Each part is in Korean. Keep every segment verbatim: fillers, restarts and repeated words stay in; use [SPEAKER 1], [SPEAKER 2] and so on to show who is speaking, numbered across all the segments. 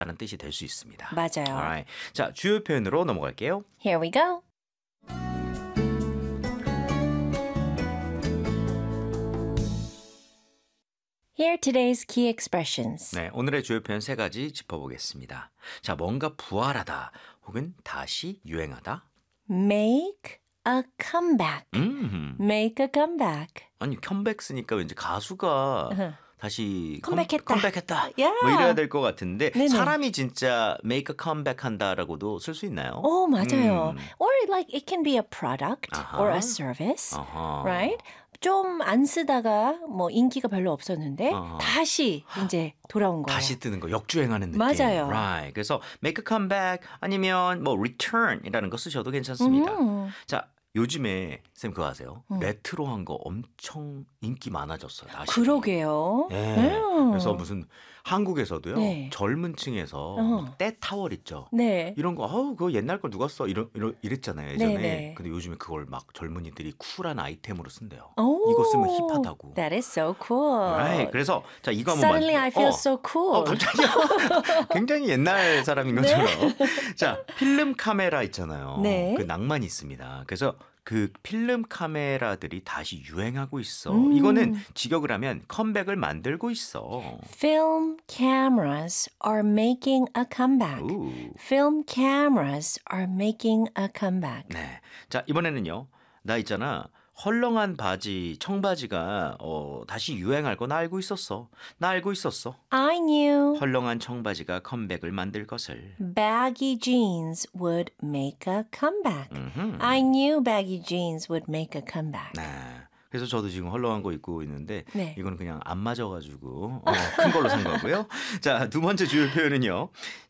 [SPEAKER 1] 라는 뜻이 될 수 있습니다.
[SPEAKER 2] 맞아요.
[SPEAKER 1] Alright. 자, 주요 표현으로 넘어갈게요.
[SPEAKER 2] Here we go. Here are today's key expressions.
[SPEAKER 1] 네, 오늘의 주요 표현 세 가지 짚어보겠습니다. 자, 뭔가 부활하다 혹은 다시 유행하다.
[SPEAKER 2] Make a comeback.
[SPEAKER 1] 음,
[SPEAKER 2] Make a comeback.
[SPEAKER 1] 아니 컴백 쓰니까 왠지 가수가
[SPEAKER 2] Uh-huh.
[SPEAKER 1] 다시
[SPEAKER 2] 컴백했다.
[SPEAKER 1] 컴, 컴백했다.
[SPEAKER 2] Yeah.
[SPEAKER 1] 뭐 이래야 될 것 같은데
[SPEAKER 2] 네네.
[SPEAKER 1] 사람이 진짜 make a comeback 한다라고도 쓸 수 있나요?
[SPEAKER 2] 오, 맞아요.
[SPEAKER 1] 음.
[SPEAKER 2] Or like it can be a product
[SPEAKER 1] 아하.
[SPEAKER 2] or a service.
[SPEAKER 1] 어허.
[SPEAKER 2] Right? 좀 안 쓰다가 뭐 인기가 별로 없었는데
[SPEAKER 1] 어.
[SPEAKER 2] 다시 이제 돌아온 거예요.
[SPEAKER 1] 다시 뜨는 거, 역주행하는 느낌.
[SPEAKER 2] 맞아요.
[SPEAKER 1] Right. 그래서 make a comeback 아니면 뭐 return이라는 거 쓰셔도 괜찮습니다.
[SPEAKER 2] 음.
[SPEAKER 1] 자, 요즘에 쌤 그거 아세요?
[SPEAKER 2] 음.
[SPEAKER 1] 레트로한 거 엄청 인기 많아졌어요. 다시.
[SPEAKER 2] 그러게요.
[SPEAKER 1] 네.
[SPEAKER 2] 음.
[SPEAKER 1] 그래서 무슨 한국에서도요.
[SPEAKER 2] 네.
[SPEAKER 1] 젊은 층에서
[SPEAKER 2] 어.
[SPEAKER 1] 막 때타월 있죠.
[SPEAKER 2] 네.
[SPEAKER 1] 이런 거, 어우, 그거 옛날 걸 누가 써? 이러, 이러, 이랬잖아요, 예전에.
[SPEAKER 2] 네네.
[SPEAKER 1] 근데 요즘에 그걸 막 젊은이들이 쿨한 아이템으로 쓴대요.
[SPEAKER 2] 오,
[SPEAKER 1] 이거 쓰면 힙하다고.
[SPEAKER 2] That is so cool.
[SPEAKER 1] Right. 그래서 자 이거 한번
[SPEAKER 2] Suddenly I feel
[SPEAKER 1] 어.
[SPEAKER 2] so cool.
[SPEAKER 1] 어, 갑자기 굉장히 옛날 사람인 것처럼. 자, 필름 카메라 있잖아요.
[SPEAKER 2] 네.
[SPEAKER 1] 그 낭만이 있습니다. 그래서 그 필름 카메라들이 다시 유행하고 있어.
[SPEAKER 2] 음.
[SPEAKER 1] 이거는 직역을 하면 컴백을 만들고 있어.
[SPEAKER 2] Film cameras are making a comeback.
[SPEAKER 1] 우.
[SPEAKER 2] Film cameras are making a comeback.
[SPEAKER 1] 네. 자, 이번에는요. 나 있잖아. 헐렁한 바지, 청바지가 어, 다시 유행할 거 나 알고 있었어. 나 알고 있었어.
[SPEAKER 2] I knew
[SPEAKER 1] 헐렁한 청바지가 컴백을 만들 것을.
[SPEAKER 2] baggy jeans would make a comeback.
[SPEAKER 1] 음흠.
[SPEAKER 2] I knew baggy jeans would make a comeback.
[SPEAKER 1] 네. 그래서 저도 지금 헐렁한 거 입고 있는데
[SPEAKER 2] 네.
[SPEAKER 1] 이거는 그냥 안 맞아가지고 어, 큰 걸로 산 거고요. 자, 두 번째 주요 표현은요.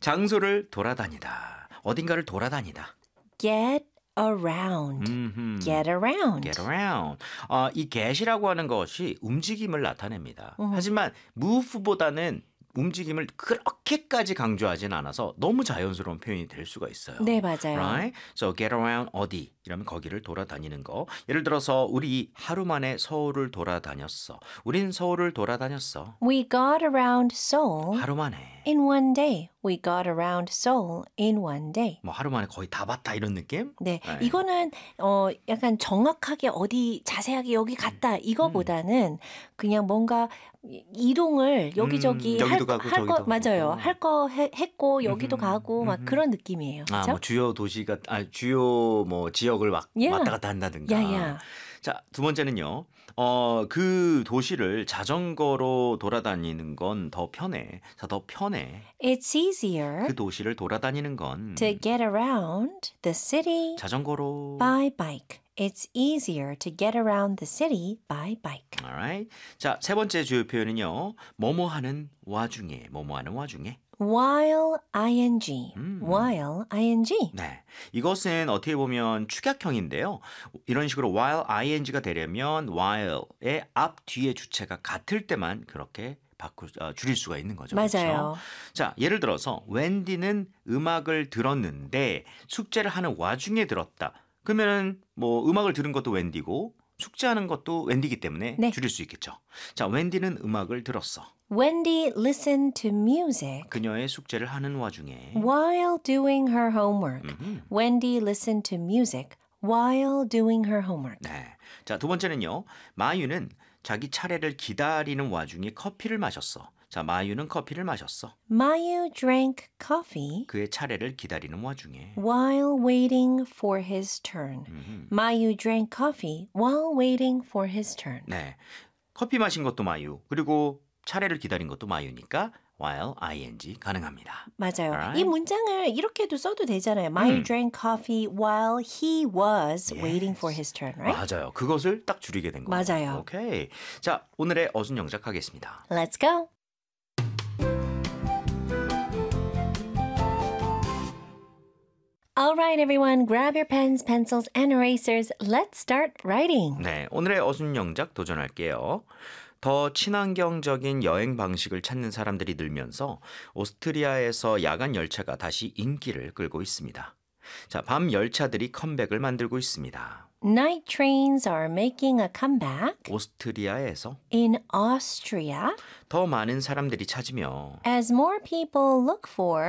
[SPEAKER 1] 장소를 돌아다니다. 어딘가를 돌아다니다.
[SPEAKER 2] Get around.
[SPEAKER 1] 음흠.
[SPEAKER 2] Get around.
[SPEAKER 1] Get around. 어, 이 get이라고 하는 것이 움직임을 나타냅니다.
[SPEAKER 2] 음.
[SPEAKER 1] 하지만 move보다는 움직임을 그렇게까지 강조하진 않아서 너무 자연스러운 표현이 될 수가 있어요.
[SPEAKER 2] 네, 맞아요.
[SPEAKER 1] Right? So get around 어디? 이러면 거기를 돌아다니는 거. 예를 들어서 우리 하루 만에 서울을 돌아다녔어. 우린 서울을 돌아다녔어.
[SPEAKER 2] We got around Seoul
[SPEAKER 1] 하루 만에.
[SPEAKER 2] in one day. We got around Seoul in one day.
[SPEAKER 1] 뭐 하루 만에 거의 다 봤다 이런 느낌?
[SPEAKER 2] 네,
[SPEAKER 1] 네.
[SPEAKER 2] 이거는 어 약간 정확하게 어디 자세하게 여기 갔다 이거보다는 그냥 뭔가 이- 이동을 여기저기
[SPEAKER 1] 음, 여기도
[SPEAKER 2] 할,
[SPEAKER 1] 가고
[SPEAKER 2] 할 거
[SPEAKER 1] 저기도
[SPEAKER 2] 맞아요.
[SPEAKER 1] 가고.
[SPEAKER 2] 할 거 했고 여기도
[SPEAKER 1] 음흠,
[SPEAKER 2] 가고 막
[SPEAKER 1] 음흠.
[SPEAKER 2] 그런 느낌이에요.
[SPEAKER 1] 아,
[SPEAKER 2] 그렇죠?
[SPEAKER 1] 뭐 주요 도시가 아 주요 뭐 지역을 막
[SPEAKER 2] Yeah.
[SPEAKER 1] 왔다 갔다 한다든가.
[SPEAKER 2] 야야.
[SPEAKER 1] 자, 두 번째는요. 어, 그 도시를 자전거로 돌아다니는 건 더 편해. 자, 더 편해.
[SPEAKER 2] It's easier
[SPEAKER 1] 그 도시를 돌아다니는 건
[SPEAKER 2] to get around the city
[SPEAKER 1] 자전거로.
[SPEAKER 2] by bike. It's easier to get around the city by bike.
[SPEAKER 1] Alright. 자, 세 번째 주요 표현은요. 뭐뭐 하는 와중에, 뭐뭐 하는 와중에.
[SPEAKER 2] While ing.
[SPEAKER 1] 음.
[SPEAKER 2] While ing.
[SPEAKER 1] 네. 이것은 어떻게 보면 축약형인데요. 이런 식으로 while ing가 되려면 while의 앞 뒤의 주체가 같을 때만 그렇게 바꾸 어, 줄일 수가 있는 거죠.
[SPEAKER 2] 맞아요.
[SPEAKER 1] 그렇죠? 자, 예를 들어서 웬디는 음악을 들었는데 숙제를 하는 와중에 들었다. 그러면은 뭐 음악을 들은 것도 웬디고 숙제하는 것도 웬디기 때문에
[SPEAKER 2] 네.
[SPEAKER 1] 줄일 수 있겠죠. 자, 웬디는 음악을 들었어.
[SPEAKER 2] Wendy listened to music
[SPEAKER 1] 그녀의 숙제를 하는 와중에.
[SPEAKER 2] while doing her homework.
[SPEAKER 1] 음흠.
[SPEAKER 2] Wendy listened to music while doing her homework.
[SPEAKER 1] 네. 자, 두 번째는요. 마유는 자기 차례를 기다리는 와중에 커피를 마셨어. 자, 마유는 커피를 마셨어.
[SPEAKER 2] Mayu drank coffee
[SPEAKER 1] 그의 차례를 기다리는 와중에.
[SPEAKER 2] while waiting for his turn.
[SPEAKER 1] 음흠.
[SPEAKER 2] Mayu drank coffee while waiting for his turn.
[SPEAKER 1] 네. 커피 마신 것도 마유. 그리고 차례를 기다린 것도 마유니까 while ing 가능합니다.
[SPEAKER 2] 맞아요.
[SPEAKER 1] Alright.
[SPEAKER 2] 이 문장을 이렇게도 써도 되잖아요. Mayu
[SPEAKER 1] 음.
[SPEAKER 2] drank coffee while he was waiting for his turn, right?
[SPEAKER 1] 맞아요. 그것을 딱 줄이게 된 거예요.
[SPEAKER 2] 맞아요.
[SPEAKER 1] 오케이. 자, 오늘의 어순 영작 하겠습니다.
[SPEAKER 2] Let's go. All right, everyone, grab your pens, pencils, and erasers. Let's start writing.
[SPEAKER 1] 네, 오늘의 어순 영작 도전할게요. 더 친환경적인 여행 방식을 찾는 사람들이 늘면서 오스트리아에서 야간 열차가 다시 인기를 끌고 있습니다. 자, 밤 열차들이 컴백을 만들고 있습니다.
[SPEAKER 2] Night trains are making a comeback
[SPEAKER 1] 오스트리아에서
[SPEAKER 2] in Austria
[SPEAKER 1] 더 많은 사람들이 찾으며
[SPEAKER 2] as more people look for